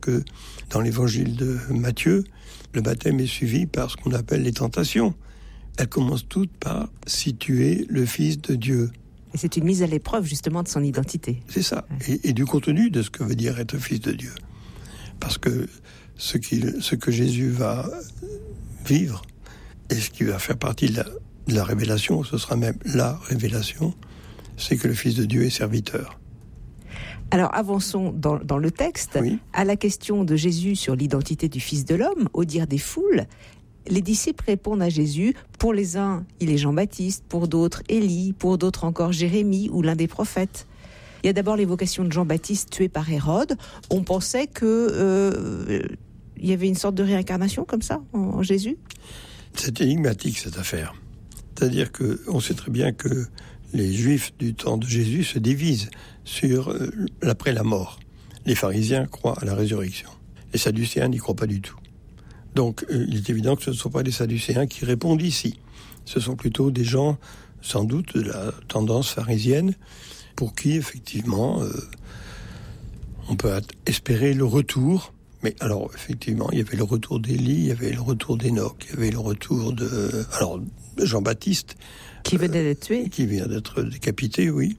que dans l'évangile de Matthieu, le baptême est suivi par ce qu'on appelle les tentations. Elles commencent toutes par « si tu es le Fils de Dieu ». Et c'est une mise à l'épreuve, justement, de son identité. C'est ça, et du contenu de ce que veut dire être Fils de Dieu. Parce que ce que Jésus va vivre, et ce qui va faire partie de la révélation, ce sera même la révélation, c'est que le Fils de Dieu est serviteur. Alors avançons dans le texte. Oui. À la question de Jésus sur l'identité du Fils de l'homme, au dire des foules, les disciples répondent à Jésus. Pour les uns, il est Jean-Baptiste, pour d'autres, Élie, pour d'autres encore Jérémie ou l'un des prophètes. Il y a d'abord l'évocation de Jean-Baptiste tué par Hérode. On pensait que il y avait une sorte de réincarnation comme ça en Jésus. C'est énigmatique cette affaire. C'est-à-dire qu'on sait très bien que les Juifs du temps de Jésus se divisent sur l'après la mort. Les pharisiens croient à la résurrection. Les sadducéens n'y croient pas du tout. Donc il est évident que ce ne sont pas les sadducéens qui répondent ici. Ce sont plutôt des gens, sans doute, de la tendance pharisienne, pour qui, effectivement, on peut espérer le retour. Mais alors, effectivement, il y avait le retour d'Élie, il y avait le retour d'Enoch, il y avait le retour de Jean-Baptiste. Qui venait d'être tué. Qui vient d'être décapité, oui.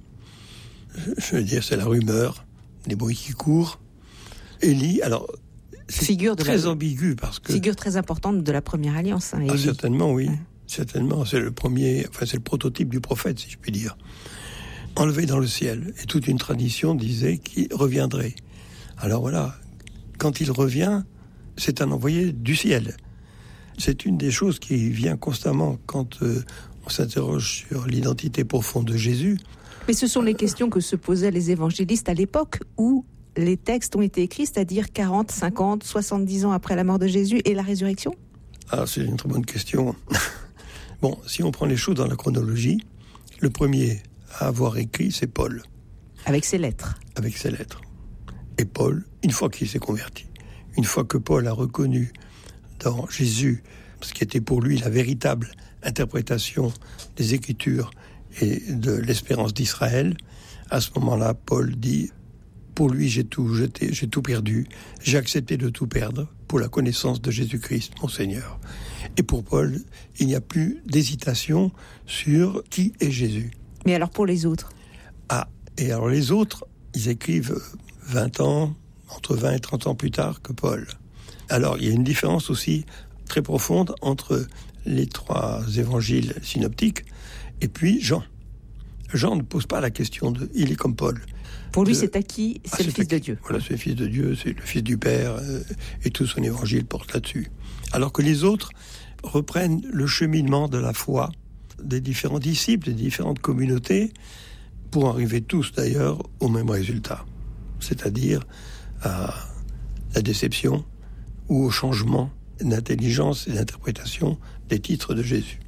Je veux dire, c'est la rumeur, les bruits qui courent. Élie, alors, c'est figure très ambigu parce que... Figure très importante de la première alliance. Hein, certainement, oui. Ouais. Certainement, c'est le premier, c'est le prototype du prophète, si je puis dire. Enlevé dans le ciel. Et toute une tradition disait qu'il reviendrait. Alors voilà, quand il revient, c'est un envoyé du ciel. C'est une des choses qui vient constamment quand on s'interroge sur l'identité profonde de Jésus. Mais ce sont les questions que se posaient les évangélistes à l'époque où les textes ont été écrits, c'est-à-dire 40, 50, 70 ans après la mort de Jésus et la résurrection ? Ah, c'est une très bonne question. Bon, si on prend les choses dans la chronologie, le premier à avoir écrit, c'est Paul. Avec ses lettres. Avec ses lettres. Et Paul, une fois qu'il s'est converti, une fois que Paul a reconnu dans Jésus ce qui était pour lui la véritable interprétation des Écritures et de l'espérance d'Israël, à ce moment-là, Paul dit « Pour lui, j'ai tout jeté, j'ai tout perdu, j'ai accepté de tout perdre pour la connaissance de Jésus-Christ, mon Seigneur. » Et pour Paul, il n'y a plus d'hésitation sur qui est Jésus. Mais alors pour les autres ? Ah, et alors les autres, ils écrivent 20 ans, entre 20 et 30 ans plus tard que Paul. Alors, il y a une différence aussi très profonde entre les 3 évangiles synoptiques et puis Jean. Jean ne pose pas la question de « il est comme Paul ». Pour lui, c'est acquis, c'est le Fils de Dieu. Voilà, c'est le Fils de Dieu, c'est le Fils du Père, et tout son évangile porte là-dessus. Alors que les autres reprennent le cheminement de la foi des différents disciples, des différentes communautés, pour arriver tous d'ailleurs au même résultat, c'est-à-dire à la déception ou au changement d'intelligence et d'interprétation des titres de Jésus.